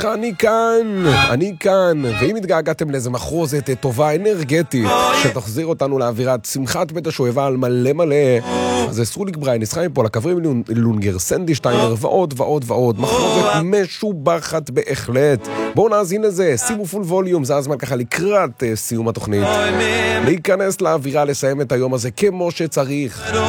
אני כאן, ואם התגעגעתם לאיזה מחרוזת טובה אנרגטית שתחזיר אותנו לאווירת שמחת בית השואבה על מלא מלא, אז זה סרוליק בריין, נסחיים פה לקברים לונגר, סנדי שטיינר ועוד ועוד ועוד, מחרוזת משובחת בהחלט. בואו נאזין לזה, שימו פול ווליום, זה הזמן ככה לקראת סיום התוכנית, להיכנס לאווירה, לסיים את היום הזה כמו שצריך.